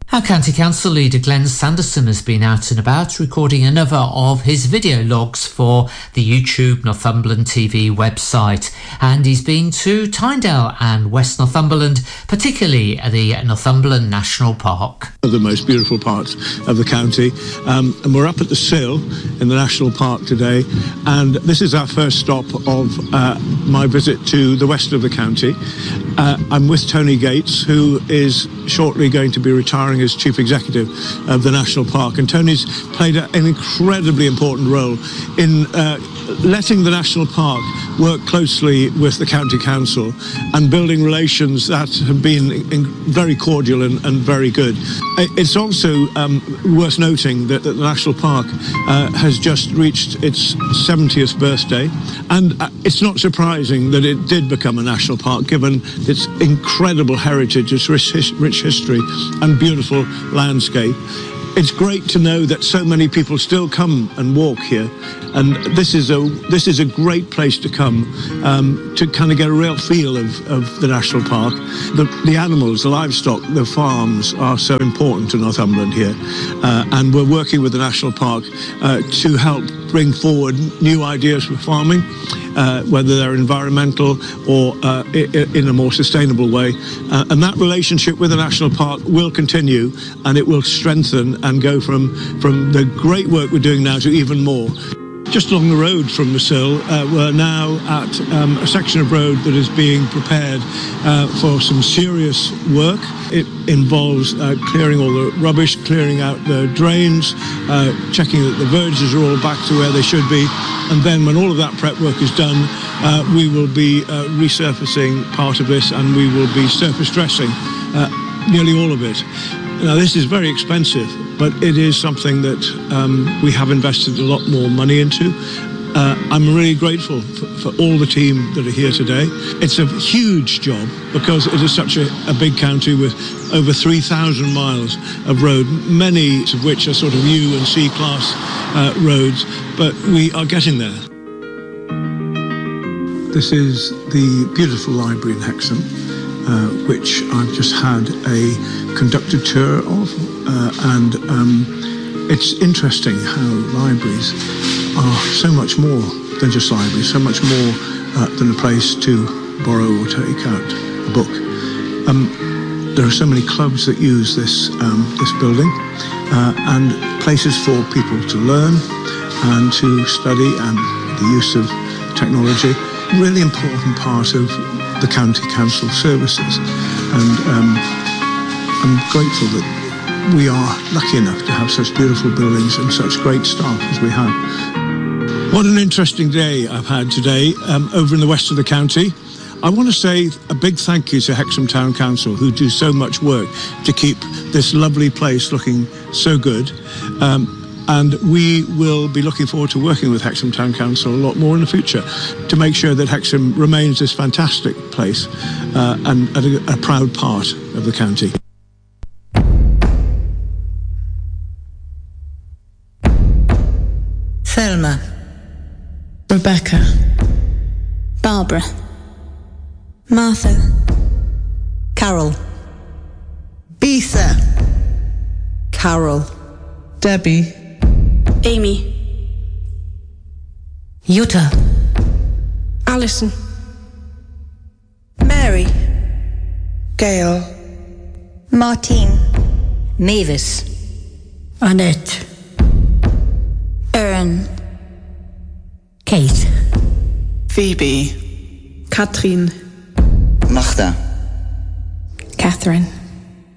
Our County Council leader Glenn Sanderson has been out and about recording another of his video logs for the YouTube Northumberland TV website, and he's been to Tynedale and West Northumberland, particularly at the Northumberland National Park. The most beautiful parts of the county, and we're up at the Sill in the National Park today, and this is our first stop of my visit to the west of the county. I'm with Tony Gates, who is shortly going to be retiring as Chief Executive of the National Park, and Tony's played an incredibly important role in letting the National Park work closely with the County Council and building relations that have been very cordial and very good. It's also worth noting that the National Park has just reached its 70th birthday, and it's not surprising that it did become a national park given its incredible heritage, its rich history and beautiful landscape. It's great to know that so many people still come and walk here, and this is a great place to come to kind of get a real feel of the National Park. The animals, the livestock, the farms are so important to Northumberland here, and we're working with the National Park to help bring forward new ideas for farming, whether they're environmental or in a more sustainable way. And that relationship with the National Park will continue, and it will strengthen and go from the great work we're doing now to even more. Just along the road from the Sill, we're now at a section of road that is being prepared for some serious work. It involves clearing all the rubbish, clearing out the drains, checking that the verges are all back to where they should be, and then when all of that prep work is done, we will be resurfacing part of this, and we will be surface dressing nearly all of it. Now, this is very expensive, but it is something that we have invested a lot more money into. I'm really grateful for all the team that are here today. It's a huge job because it is such a big county with over 3,000 miles of road, many of which are sort of U and C class roads, but we are getting there. This is the beautiful library in Hexham, which I've just had a conducted tour of, and it's interesting how libraries are so much more than just libraries, so much more than a place to borrow or take out a book. There are so many clubs that use this building, and places for people to learn and to study, and the use of technology. Really important part of the County Council services, and I'm grateful that we are lucky enough to have such beautiful buildings and such great staff as we have. What an interesting day I've had today over in the west of the county. I want to say a big thank you to Hexham Town Council, who do so much work to keep this lovely place looking so good. And we will be looking forward to working with Hexham Town Council a lot more in the future to make sure that Hexham remains this fantastic place and a proud part of the county. Thelma, Rebecca, Barbara, Martha, Carol, Bisa, Carol, Debbie, Amy, Jutta, Alison, Mary, Gail, Martine, Mavis, Annette, Erin, Kate, Phoebe, Katrin, Magda, Catherine.